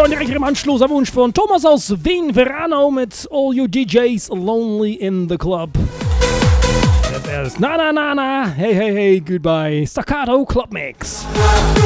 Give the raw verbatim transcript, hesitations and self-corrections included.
und direkt im Anschluss ein Wunsch von Thomas aus Wien, Verano mit All You D Js Lonely in the Club. Das ist Na Na Na Na, Hey Hey Hey Goodbye, Staccato Club Mix.